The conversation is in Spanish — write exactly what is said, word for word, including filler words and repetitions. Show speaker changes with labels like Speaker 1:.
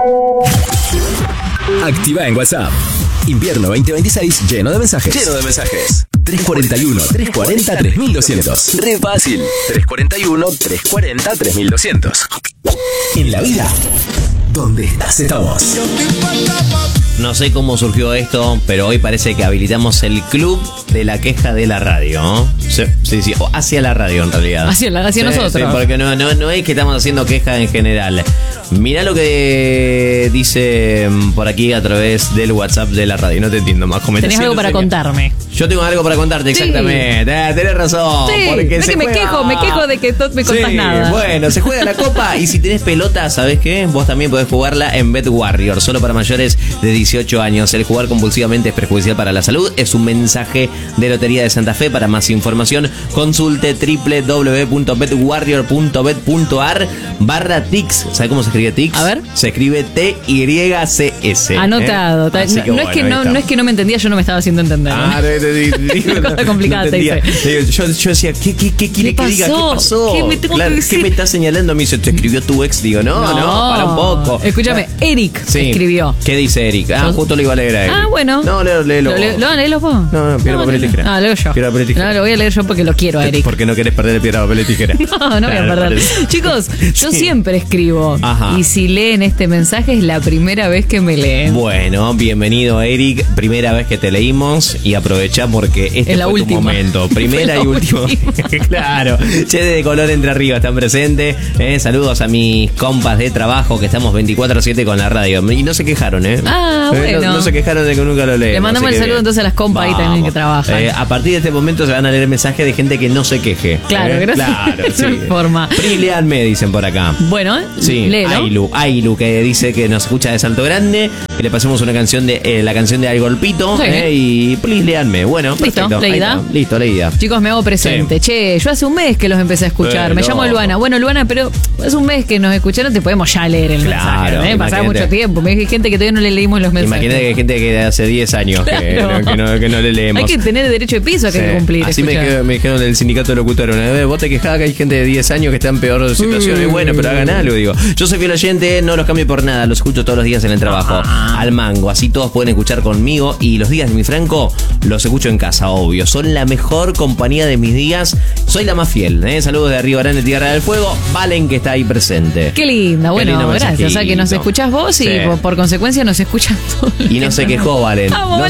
Speaker 1: Activa en WhatsApp. Invierno veinte veintiséis lleno de mensajes. Lleno de mensajes. tres cuarenta y uno, tres cuarenta, tres mil doscientos. Re fácil. tres cuarenta y uno, tres cuarenta, tres mil doscientos. En la vida, donde estás estamos.
Speaker 2: No sé cómo surgió esto, pero hoy parece que habilitamos el club de la queja de la radio, ¿no? Sí, sí, sí. O hacia la radio en realidad.
Speaker 3: Hacia, la, hacia
Speaker 2: sí,
Speaker 3: nosotros.
Speaker 2: Sí, porque no, no, no es que estamos haciendo queja en general. Mirá lo que dice por aquí a través del WhatsApp de la radio. No te entiendo más.
Speaker 3: Tenés algo para contarme.
Speaker 2: Yo tengo algo para contarte, exactamente. Sí. Eh, tenés razón.
Speaker 3: Sí,
Speaker 2: porque
Speaker 3: es
Speaker 2: se
Speaker 3: que me
Speaker 2: juega...
Speaker 3: quejo, me quejo de que no me contás
Speaker 2: sí,
Speaker 3: nada.
Speaker 2: Bueno, se juega la copa y si tenés pelota, ¿sabés qué? Vos también podés jugarla en Bet Warrior, solo para mayores de dieciocho años. El jugar compulsivamente es perjudicial para la salud. Es un mensaje de Lotería de Santa Fe. Para más información, consulte doble u doble u doble u punto bet warrior punto bet punto a r barra tics. ¿Sabe cómo se escribe tics?
Speaker 3: A ver.
Speaker 2: Se escribe T Y C S.
Speaker 3: Anotado.
Speaker 2: ¿eh?
Speaker 3: No,
Speaker 2: que
Speaker 3: no,
Speaker 2: bueno,
Speaker 3: es que no, no es que no me entendía, yo no me estaba haciendo entender.
Speaker 2: Ah, no,
Speaker 3: Una cosa complicada,
Speaker 2: no
Speaker 3: te dice.
Speaker 2: Yo, yo decía, ¿qué, qué, qué quiere que diga? ¿Qué pasó?
Speaker 3: ¿Qué me tengo
Speaker 2: claro,
Speaker 3: que decir?
Speaker 2: ¿Qué me está señalando? Me dice, ¿te escribió tu ex? Digo, no, no, no para un poco.
Speaker 3: Escúchame, Eric sí. escribió.
Speaker 2: ¿Qué dice Eric? Ah, justo le iba a leer a Eric.
Speaker 3: Ah, bueno.
Speaker 2: No, léelo, léelo.
Speaker 3: ¿Lo, le, ¿Lo léelo vos?
Speaker 2: No, no, piedra,
Speaker 3: no,
Speaker 2: papel y tijera.
Speaker 3: No, leo yo.
Speaker 2: Piedra, papel y tijera.
Speaker 3: No, lo voy a leer yo porque lo quiero a Eric.
Speaker 2: Porque no querés perder el piedra, papel y tijera.
Speaker 3: No, no claro, voy a perder. Parece. Chicos, yo sí. siempre escribo. Ajá. Y si leen este mensaje es la primera vez que me leen.
Speaker 2: Bueno, bienvenido Eric. Primera vez que te leímos y aprovechá porque este
Speaker 3: es la
Speaker 2: fue
Speaker 3: última.
Speaker 2: tu momento. Primera y última. Claro. Che de color entre arriba están presentes. Eh, saludos a mis compas de trabajo que estamos veinticuatro siete con la radio. Y no se quejaron, ¿eh?
Speaker 3: Ah,
Speaker 2: eh,
Speaker 3: bueno.
Speaker 2: No, no se quejaron de que nunca lo leemos.
Speaker 3: Le mandamos el saludo bien. Entonces a las compas Vamos. Ahí también que trabajan.
Speaker 2: Eh, a partir de este momento se van a leer mensajes de gente que no se queje.
Speaker 3: Claro,
Speaker 2: eh,
Speaker 3: gracias.
Speaker 2: Claro, sí.
Speaker 3: No forma.
Speaker 2: Prileanme, dicen por acá.
Speaker 3: Bueno,
Speaker 2: sí,
Speaker 3: léelo.
Speaker 2: Ailu, Ailu, que dice que nos escucha de Salto Grande, que le pasemos una canción de eh, la canción de Al Golpito, sí. eh, y please leanme. Bueno,
Speaker 3: listo,
Speaker 2: perfecto.
Speaker 3: leída.
Speaker 2: Listo, leída.
Speaker 3: Chicos, me hago presente. Sí. Che, yo hace un mes que los empecé a escuchar. Pero... Me llamo Luana. Bueno, Luana, pero hace un mes que nos escucharon, te podemos ya leer el
Speaker 2: claro,
Speaker 3: mensaje. ¿eh? Pasaba mucho tiempo. Me hay gente que todavía no le leímos los mensajes.
Speaker 2: Imagínate que hay gente que hace diez años claro. que, no, que, no, que no le leemos.
Speaker 3: Hay que tener derecho de piso, hay sí. que cumplir.
Speaker 2: Así me, quedo, me dijeron del sindicato de locutores. Una vez vos te quejás que hay gente de diez años que está en peor situación. Mm. Y bueno, pero hagan algo, digo. Yo soy fiel oyente, no los cambio por nada. Los escucho todos los días en el trabajo. Ah. Al mango. Así todos pueden escuchar conmigo. Y los días de mi Franco los escucho en casa, obvio. Son la mejor compañía de mis días. Soy la más fiel. ¿eh? Saludos de Río Grande, Tierra del Fuego. Valen que está ahí presente.
Speaker 3: Qué linda. Bueno, gracias. O sea que nos escuchás vos y sí. por, por consecuencia nos escuchan todos.
Speaker 2: Y no se quejó, Valen. Vamos, no Valen.